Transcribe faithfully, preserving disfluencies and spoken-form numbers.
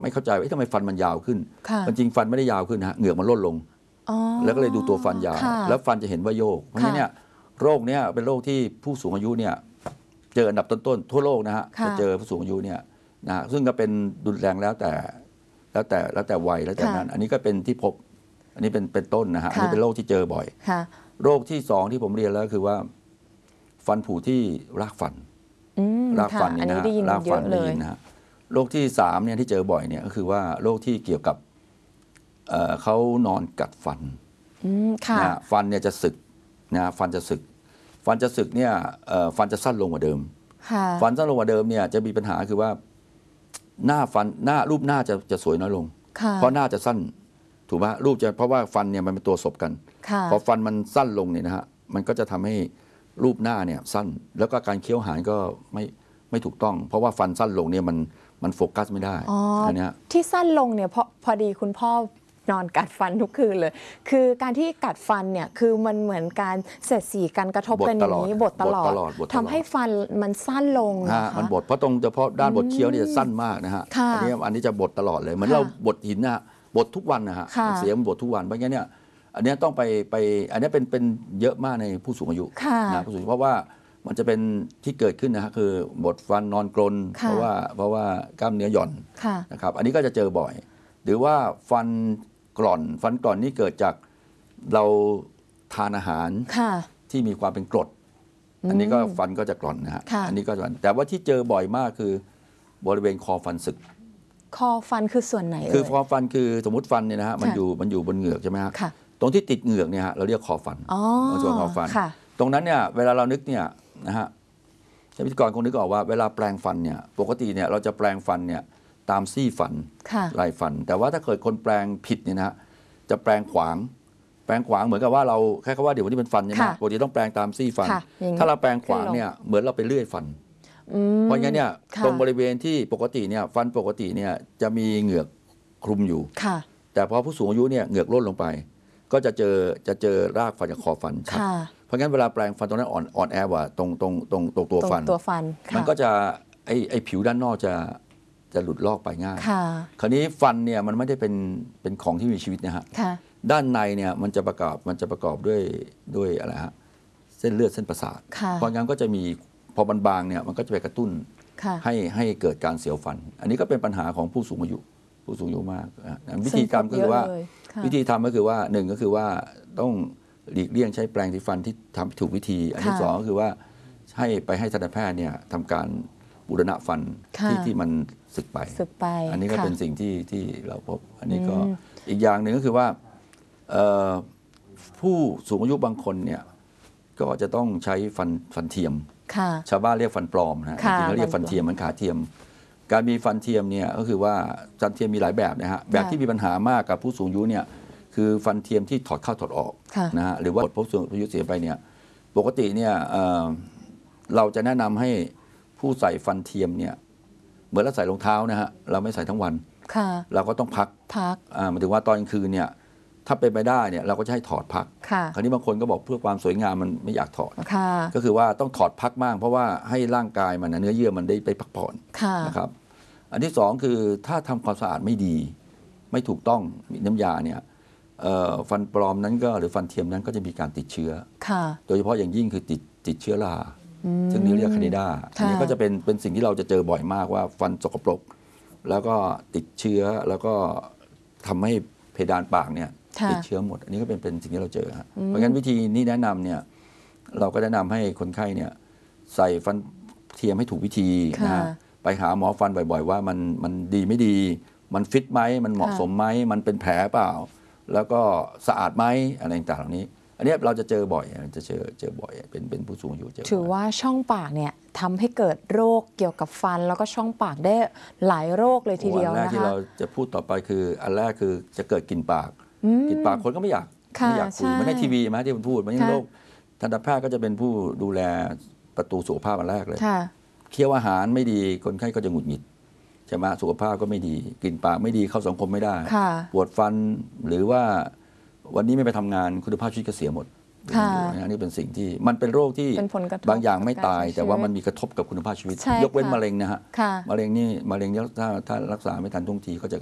ไม่เข้าใจว่าทำไมฟันมันยาวขึ้นจริงฟันไม่ได้ยาวขึ้นนะเหงือกมันลดลงแล้วก็เลยดูตัวฟันยาวแล้วฟันจะเห็นว่าโยกเพราะฉะนั้นเนี่ยโรคเนี้ยเป็นโรคที่ผู้สูงอายุเนี่ยเจออันดับต้นๆทั่วโลกนะฮะจะเจอผู้สูงอายุเนี่ยนะซึ่งก็เป็นรุนแรงแล้วแต่แล้วแต่แล้วแต่วัยแล้วแต่นั้นอันนี้ก็เป็นที่พบอันนี้เป็นเป็นต้นนะฮะอันนี้เป็นโรคที่เจอบ่อยโรคที่สองที่ผมเรียนแล้วคือว่าฟันผุที่รากฟันรากฟันนี่นะรากฟันได้ยินนะฮะโรคที่สามเนี่ยที่เจอบ่อยเนี่ยก็คือว่าโรคที่เกี่ยวกับเขานอนกัดฟันนะฟันเนี่ยจะสึกนะฟันจะสึกฟันจะสึกเนี่ยฟันจะสั้นลงกว่าเดิมฟันสั้นลงกว่าเดิมเนี่ยจะมีปัญหาคือว่าหน้าฟันหน้ารูปหน้าจะจะสวยน้อยลงเพราะหน้าจะสั้นถูกไหมรูปจะเพราะว่าฟันเนี่ยมันเป็นตัวศพกันพอฟันมันสั้นลงเนี่ยนะฮะมันก็จะทำให้รูปหน้าเนี่ยสั้นแล้วก็การเคี้ยวอาหารก็ไม่ไม่ถูกต้องเพราะว่าฟันสั้นลงเนี่ยมันมันโฟกัสไม่ได้อันนี้ที่สั้นลงเนี่ยเพราะพอดีคุณพ่อนอนกัดฟันทุกคืนเลยคือการที่กัดฟันเนี่ยคือมันเหมือนการเสียดสีกันกระทบกันอย่างนี้บดตลอดทำให้ฟันมันสั้นลงนะคะมันบดเพราะตรงเฉพาะด้านบดเคี้ยวเนี่ยจะสั้นมากนะฮะอันนี้อันนี้จะบดตลอดเลยเหมือนเราบดหินนะฮะบดทุกวันนะฮะเสียมันบดทุกวันเพราะงั้นเนี่ยอันนี้ต้องไปไปอันนี้เป็นเป็นเยอะมากในผู้สูงอายุนะผู้สูงอายุเพราะว่ามันจะเป็นที่เกิดขึ้นนะฮะคือบดฟันนอนกรนเพราะว่าเพราะว่ากล้ามเนื้อหย่อนนะครับอันนี้ก็จะเจอบ่อยหรือว่าฟันกร่อนฟันกร่อนนี่เกิดจากเราทานอาหารที่มีความเป็นกรดอันนี้ก็ฟันก็จะกร่อนนะฮะอันนี้ก็จะแต่ว่าที่เจอบ่อยมากคือบริเวณคอฟันสึกคอฟันคือส่วนไหนคือคอฟันคือสมมติฟันเนี่ยนะฮะมันอยู่มันอยู่บนเหงือกใช่ไหมฮะตรงที่ติดเหงือกเนี่ยฮะเราเรียกคอฟันส่วนคอฟันตรงนั้นเนี่ยเวลาเรานึกเนี่ยนะฮะพิธีกรคงนึกออกว่าเวลาแปลงฟันเนี่ยปกติเนี่ยเราจะแปลงฟันเนี่ยตามซี่ฟันลายฟันแต่ว่าถ้าเกิดคนแปลงผิดเนี่ยนะจะแปลงขวางแปลงขวางเหมือนกับว่าเราแค่คำว่าเดี๋ยววันนี้เป็นฟันใช่ไหมปกติต้องแปลงตามซี่ฟันถ้าเราแปลงขวางเนี่ยเหมือนเราไปเลื่อยฟันเพราะงั้นเนี่ยตรงบริเวณที่ปกติเนี่ยฟันปกติเนี่ยจะมีเหงือกคลุมอยู่แต่พอผู้สูงอายุเนี่ยเหงือกล้นลงไปก็จะเจอจะเจอรากฟันจากคอฟันชัดเพราะงั้นเวลาแปลงฟันตรงนั้นอ่อนอ่อนแอว่าตรงตรงตรงตรงตัวฟันมันก็จะไอไอผิวด้านนอกจะจะหลุดลอกไปง่ายคราวนี้ฟันเนี่ยมันไม่ได้เป็นเป็นของที่มีชีวิตนะฮะด้านในเนี่ยมันจะประกอบมันจะประกอบด้วยด้วยอะไรฮะเส้นเลือดเส้นประสาทเพราะงั้นก็จะมีพอมันบางเนี่ยมันก็จะไปกระตุ้นให้ให้เกิดการเสียวฟันอันนี้ก็เป็นปัญหาของผู้สูงอายุผู้สูงอายุมากวิธีทำก็คือว่าวิธีทำก็คือว่าหนึ่งก็คือว่าต้องหลีกเลี่ยงใช้แปรงสีฟันที่ทำถูกวิธีอันที่สองก็คือว่าให้ไปให้ทันตแพทย์เนี่ยทำการบูรณะฟันที่ที่มันสึกไปอันนี้ก็เป็นสิ่งที่ที่เราพบอันนี้ก็อีกอย่างหนึ่งก็คือว่าผู้สูงอายุบางคนเนี่ยก็จะต้องใช้ฟันฟันเทียมชาวบ้านเรียกฟันปลอมนะจริงๆเขาเรียกฟันเทียมมันขาเทียมการมีฟันเทียมเนี่ยก็คือว่าฟันเทียมมีหลายแบบนะฮะแบบที่มีปัญหามากกับผู้สูงอายุเนี่ยคือฟันเทียมที่ถอดเข้าถอดออกนะฮะหรือว่าผู้สูงอายุเสียไปเนี่ยปกติเนี่ยเราจะแนะนำให้ผู้ใส่ฟันเทียมเนี่ยเหมือนเราใส่รองเท้านะฮะเราไม่ใส่ทั้งวันเราก็ต้องพักพักหมายถึงว่าตอนกลางคืนเนี่ยถ้าเป็นไปได้เนี่ยเราก็จะให้ถอดพักคราวนี้บางคนก็บอกเพื่อความสวยงามมันไม่อยากถอดก็คือว่าต้องถอดพักบ้างเพราะว่าให้ร่างกายมันเนื้อเยื่อมันได้ไปพักผ่อนนะครับอันที่สองคือถ้าทำความสะอาดไม่ดีไม่ถูกต้องมีน้ำยาเนี่ยฟันปลอมนั้นก็หรือฟันเทียมนั้นก็จะมีการติดเชื้อโดยเฉพาะอย่างยิ่งคือติดติดเชื้อราซึ่งนี้เรียกคานิดาอันนี้ก็จะเป็นเป็นสิ่งที่เราจะเจอบ่อยมากว่าฟันสกปรกแล้วก็ติดเชื้อแล้วก็ทำให้เพดานปากเนี่ยติดเชื้อหมดอันนี้ก็เป็นเป็นสิ่งที่เราเจอครับเพราะงั้นวิธีนี้แนะนำเนี่ยเราก็แนะนำให้คนไข้เนี่ยใส่ฟันเทียมให้ถูกวิธีนะไปหาหมอฟันบ่อยๆว่ามันมันดีไม่ดีมันฟิตไหมมันเหมาะสมไหมมันเป็นแผลเปล่าแล้วก็สะอาดไหมอะไรต่างๆเหล่านี้อันนี้เราจะเจอบ่อยจะเจอเจอบ่อยเป็นเป็นผู้สูงอายุเจอถือว่าช่องปากเนี่ยทำให้เกิดโรคเกี่ยวกับฟันแล้วก็ช่องปากได้หลายโรคเลยทีเดียวนะคะอันแรกที่เราจะพูดต่อไปคืออันแรกคือจะเกิดกลิ่นปากกลิ่นปากคนก็ไม่อยากไม่อยากคุยมันในทีวีไหมที่มันพูดมันยังโรคทันตแพทย์ก็จะเป็นผู้ดูแลประตูสุขภาพอันแรกเลยเคี้ยวอาหารไม่ดีคนไข้ก็จะหงุดหงิดใช่ไหมสุขภาพก็ไม่ดีกลิ่นปากไม่ดีเข้าสังคมไม่ได้ปวดฟันหรือว่าวันนี้ไม่ไปทำงานคุณภาพชีวิตก็เสียหมดอันนี้เป็นสิ่งที่มันเป็นโรคที่บางอย่างไม่ตายแต่ว่ามันมีกระทบกับคุณภาพชีวิตยกเว้นมะเร็งนะฮะมะเร็งนี่มะเร็งถ้าถ้ารักษาไม่ทันท่วงทีก็จะ